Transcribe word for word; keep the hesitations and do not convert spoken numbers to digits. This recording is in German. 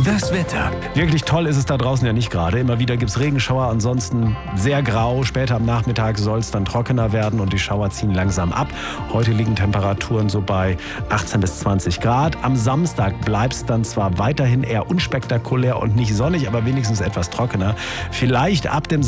Das Wetter. Wirklich toll ist es da draußen ja nicht gerade. Immer wieder gibt es Regenschauer, ansonsten sehr grau. Später am Nachmittag soll es dann trockener werden und die Schauer ziehen langsam ab. Heute liegen Temperaturen so bei achtzehn bis zwanzig Grad. Am Samstag bleibt es dann zwar weiterhin eher unspektakulär und nicht sonnig, aber wenigstens etwas trockener. Vielleicht ab dem